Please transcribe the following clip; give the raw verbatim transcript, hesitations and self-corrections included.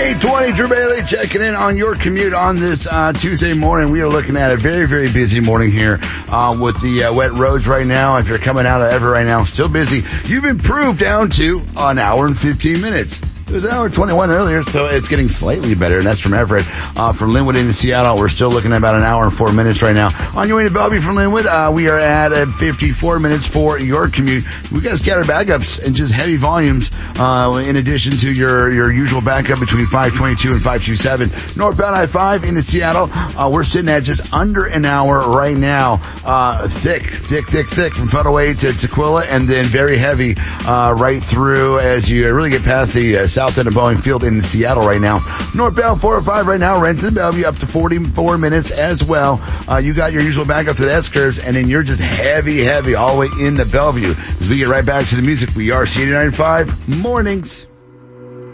eight twenty, Drew Bailey checking in on your commute on this uh Tuesday morning. We are looking at a very, very busy morning here uh with the uh, wet roads right now. If you're coming out of Everett right now, still busy. You've improved down to an hour and fifteen minutes. It was an hour twenty-one earlier, so it's getting slightly better, and that's from Everett. Uh, from Linwood into Seattle, we're still looking at about an hour and four minutes right now. On your way to Bellevue from Linwood, uh, we are at uh, fifty-four minutes for your commute. We got scattered backups and just heavy volumes, uh, in addition to your, your usual backup between five twenty-two and five twenty-seven. Northbound I five into Seattle, uh, we're sitting at just under an hour right now. Uh, thick, thick, thick, thick from Federal Way to Tequila, and then very heavy, uh, right through as you really get past the, uh, south end of Boeing Field in Seattle right now. Northbound four oh five right now, Renton, Bellevue up to forty-four minutes as well. Uh, you got your usual backup to the S-curves, and then you're just heavy, heavy all the way into Bellevue. As we get right back to the music, we are C eighty-nine point five Mornings.